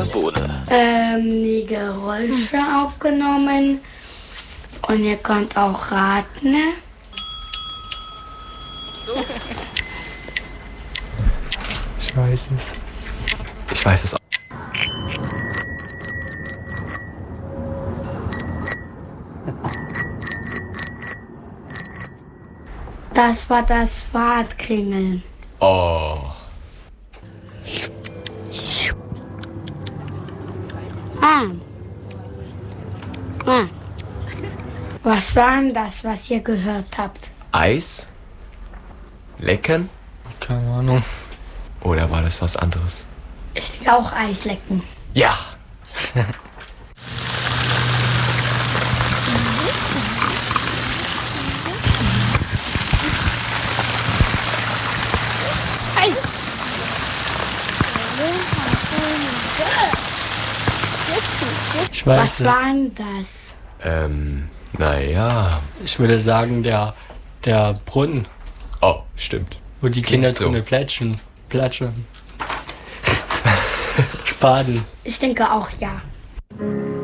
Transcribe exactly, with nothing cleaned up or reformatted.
Bohne? Ähm, die Geräusche aufgenommen. Und ihr könnt auch raten. Ich weiß es. Ich weiß es auch. Das war das Fahrradklingeln. Oh. Ah. Ah. Was war denn das, was ihr gehört habt? Eis? Lecken? Keine Ahnung. Oder war das was anderes? Ich will auch Eis lecken. Ja. Ich weiß Was es. war denn das? Ähm, naja. Ich würde sagen, der, der Brunnen, Oh, stimmt. wo die Kinder so. drinnen plätschen. Platschen. Spaden. Ich denke auch ja.